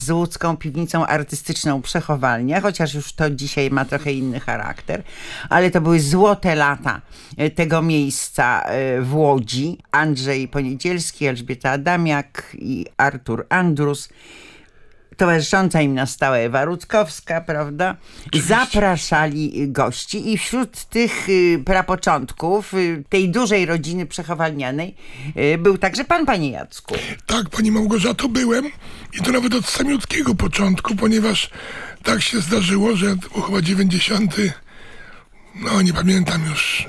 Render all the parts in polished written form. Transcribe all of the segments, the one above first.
z łódzką piwnicą artystyczną Przechowalnia, chociaż już to dzisiaj ma trochę inny charakter, ale to były złote lata tego miejsca w Łodzi. Andrzej Poniedzielski, Elżbieta Adamiak i Artur Andrus. Towarzysząca im na stałe Ewa Rutkowska, prawda? Zapraszali gości i wśród tych prapoczątków tej dużej rodziny przechowalnianej był także pan, panie Jacku. Tak, pani Małgorzato, byłem i to nawet od samiutkiego początku, ponieważ tak się zdarzyło, że to był chyba 90, no nie pamiętam już,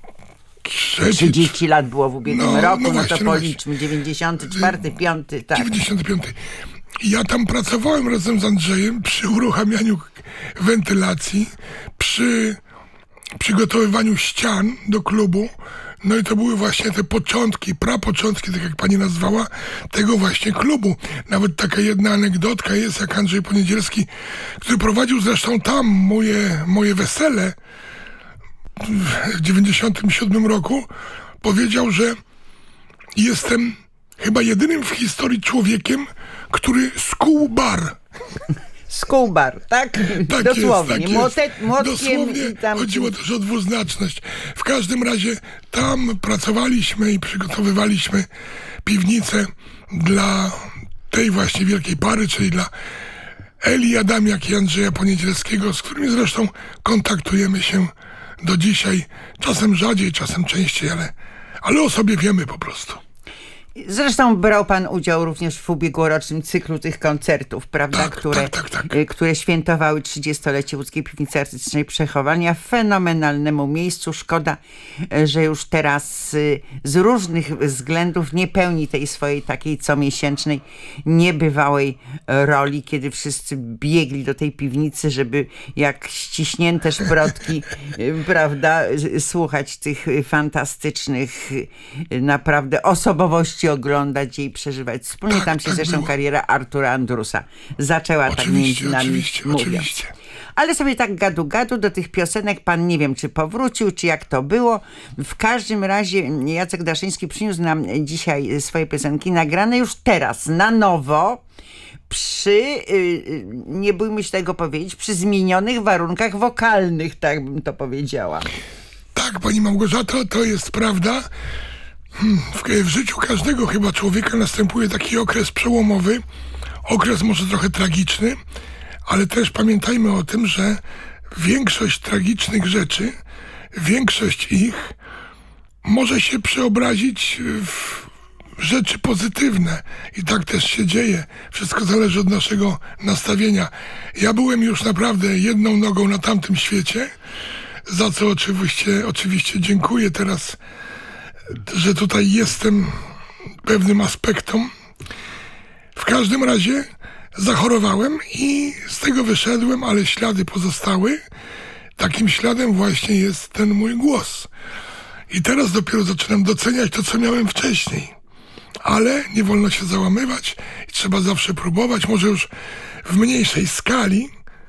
30 lat było w ubiegłym roku, no właśnie, to policzmy, 94, 5, tak. 95. Ja tam pracowałem razem z Andrzejem przy uruchamianiu wentylacji, przy przygotowywaniu ścian do klubu. No i to były właśnie te początki, prapoczątki, tak jak pani nazwała, tego właśnie klubu. Nawet taka jedna anegdotka jest, jak Andrzej Poniedzielski, który prowadził zresztą tam moje wesele w 97 roku, powiedział, że jestem chyba jedynym w historii człowiekiem, który skuł bar. Skuł bar, tak? Tak dosłownie. jest, tak Młotkiem dosłownie i tam... chodziło też o dwuznaczność. W każdym razie tam pracowaliśmy i przygotowywaliśmy piwnicę dla tej właśnie wielkiej pary, czyli dla Eli Adamiak i Andrzeja Poniedzielskiego, z którymi zresztą kontaktujemy się do dzisiaj. Czasem rzadziej, czasem częściej, ale o sobie wiemy po prostu. Zresztą brał pan udział również w ubiegłorocznym cyklu tych koncertów, prawda? Tak, które świętowały 30-lecie Łódzkiej Piwnicy Artystycznej Przechowalnia w fenomenalnemu miejscu. Szkoda, że już teraz z różnych względów nie pełni tej swojej takiej comiesięcznej, niebywałej roli, kiedy wszyscy biegli do tej piwnicy, żeby jak ściśnięte szprotki, prawda, słuchać tych fantastycznych naprawdę osobowości, oglądać je i przeżywać wspólnie. Tam się zresztą było. Kariera Artura Andrusa zaczęła tak między nami mówiąc. Ale sobie tak gadu do tych piosenek pan nie wiem, czy powrócił, czy jak to było. W każdym razie Jacek Daszyński przyniósł nam dzisiaj swoje piosenki nagrane już teraz, na nowo, przy, nie bójmy się tego powiedzieć, przy zmienionych warunkach wokalnych, tak bym to powiedziała. Tak, pani Małgorzato, to jest prawda. W życiu każdego chyba człowieka następuje taki okres przełomowy, okres może trochę tragiczny, ale też pamiętajmy o tym, że większość tragicznych rzeczy, większość ich może się przeobrazić w rzeczy pozytywne i tak też się dzieje. Wszystko zależy od naszego nastawienia. Ja byłem już naprawdę jedną nogą na tamtym świecie, za co oczywiście dziękuję teraz, że tutaj jestem pewnym aspektom. W każdym razie zachorowałem i z tego wyszedłem, ale ślady pozostały. Takim śladem właśnie jest ten mój głos. I teraz dopiero zaczynam doceniać to, co miałem wcześniej. Ale nie wolno się załamywać i trzeba zawsze próbować, może już w mniejszej skali.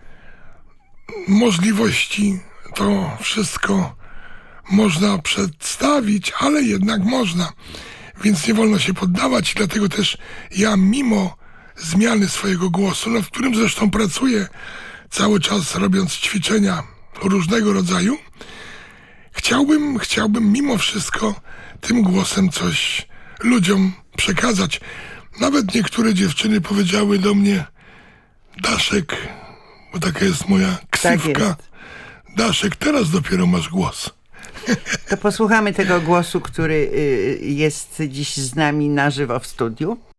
Możliwości to wszystko można przedstawić, ale jednak można. Więc nie wolno się poddawać, dlatego też ja mimo zmiany swojego głosu, nad którym zresztą pracuję cały czas, robiąc ćwiczenia różnego rodzaju, chciałbym mimo wszystko tym głosem coś ludziom przekazać. Nawet niektóre dziewczyny powiedziały do mnie: Daszek, bo taka jest moja ksywka, tak, Daszek, teraz dopiero masz głos. To posłuchamy tego głosu, który jest dziś z nami na żywo w studiu.